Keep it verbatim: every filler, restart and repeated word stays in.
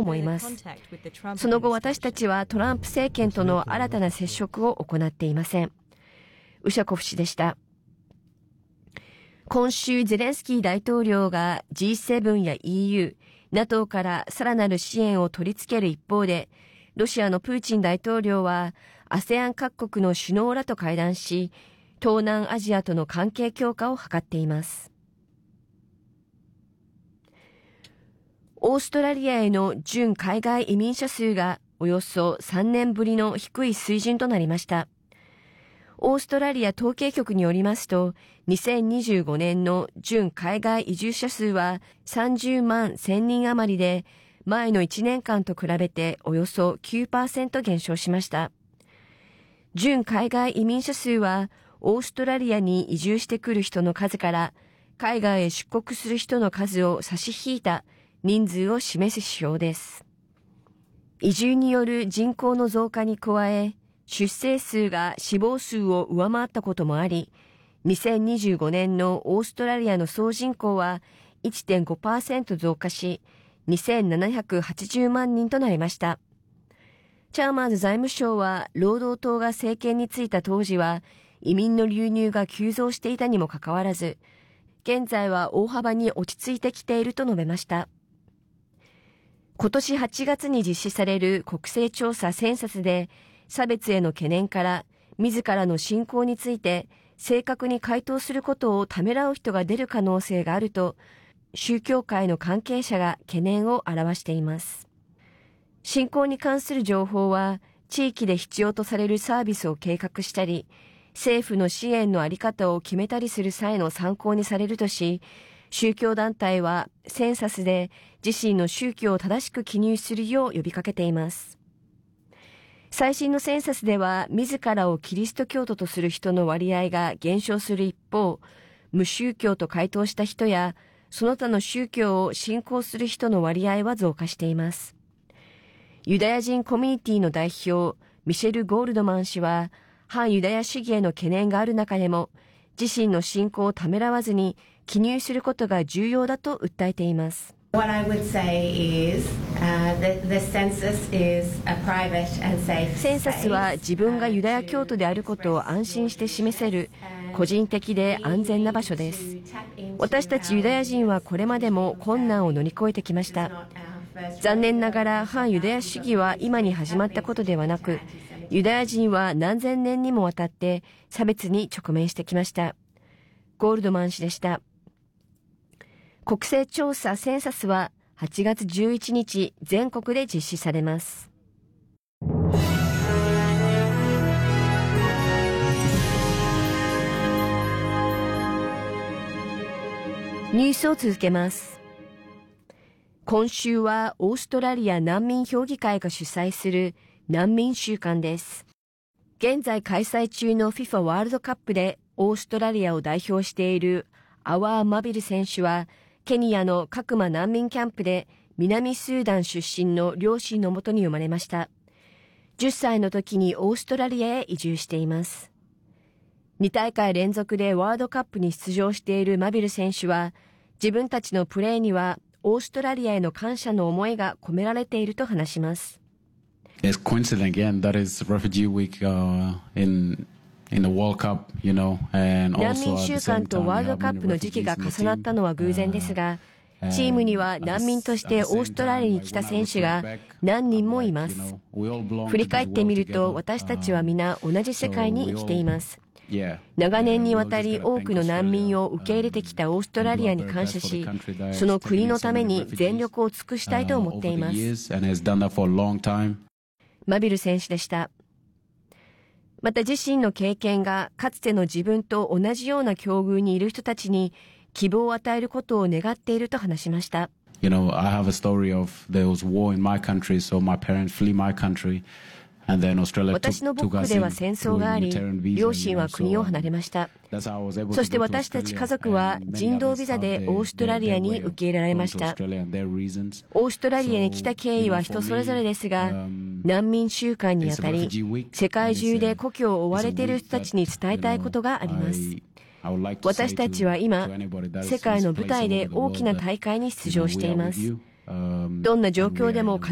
思います。その後、私たちはトランプ政権との新たな接触を行っていません。ウシャコフ氏でした。今週、ゼレンスキー大統領が ジーセブン や イーユー、NATO からさらなる支援を取り付ける一方で、ロシアのプーチン大統領は アセアン 各国の首脳らと会談し、東南アジアとの関係強化を図っています。オーストラリアへの準海外移民者数がおよそさんねんぶりの低い水準となりました。オーストラリア統計局によりますと、にせんにじゅうごねんの準海外移住者数はさんじゅうまんせんにん余りで、前のいちねんかんと比べておよそ きゅうパーセント 減少しました。準海外移民者数は、オーストラリアに移住してくる人の数から、海外へ出国する人の数を差し引いた人数を示す指標です。移住による人口の増加に加え、出生数が死亡数を上回ったこともあり、にせんにじゅうごねんのオーストラリアの総人口は いってんごパーセント 増加し、にせんななひゃくはちじゅうまんにんとなりました。チャーマーズ財務省は、労働党が政権に就いた当時は、移民の流入が急増していたにもかかわらず、現在は大幅に落ち着いてきていると述べました。今年はちがつに実施される国勢調査センサスで、差別への懸念から自らの信仰について正確に回答することをためらう人が出る可能性があると、宗教界の関係者が懸念を表しています。信仰に関する情報は、地域で必要とされるサービスを計画したり、政府の支援のあり方を決めたりする際の参考にされるとし、宗教団体はセンサスで自身の宗教を正しく記入するよう呼びかけています。最新のセンサスでは、自らをキリスト教徒とする人の割合が減少する一方、無宗教と回答した人や、その他の宗教を信仰する人の割合は増加しています。ユダヤ人コミュニティの代表、ミシェル・ゴールドマン氏は、反ユダヤ主義への懸念がある中でも、自身の信仰をためらわずに記入することが重要だと訴えています。 What I would say is, uh, the, the census is a private and safe センサスは自分がユダヤ教徒であることを安心して示せる個人的で安全な場所です。私たちユダヤ人はこれまでも困難を乗り越えてきました。残念ながら反ユダヤ主義は今に始まったことではなく、ユダヤ人は何千年にもわたって差別に直面してきました。ゴールドマン氏でした。国勢調査センサスははちがつじゅういちにち全国で実施されます。ニュースを続けます。今週はオーストラリア難民評議会が主催する難民週間です。現在開催中の フィファ ワールドカップでオーストラリアを代表しているアワー・マビル選手は、ケニアのカクマ難民キャンプで南スーダン出身の両親のもとに生まれました。じゅっさいの時にオーストラリアへ移住しています。にたいかい連続でワールドカップに出場しているマビル選手は、自分たちのプレーにはオーストラリアへの感謝の思いが込められていると話します。 It's coincident again that is Refugee Week uh, in in the World Cup, you know, and also 難民週間とワールドカップの時期が重なったのは偶然ですが、チームには難民としてオーストラリアに来た選手が何人もいます。振り返ってみると、私たちは皆同じ世界に生きています。長年にわたり多くの難民を受け入れてきたオーストラリアに感謝し、その国のために全力を尽くしたいと思っています。マビル選手でした。また自身の経験がかつての自分と同じような境遇にいる人たちに希望を与えることを願っていると話しました。 You know, I have a story of there was war in my country, so my parents flee my country. 私の母国では戦争があり、両親は国を離れました。そして私たち家族は人道ビザでオーストラリアに受け入れられました。オーストラリアに来た経緯は人それぞれですが、難民週間にあたり、世界中で故郷を追われている人たちに伝えたいことがあります。私たちは今、世界の舞台で大きな大会に出場しています。どんな状況でも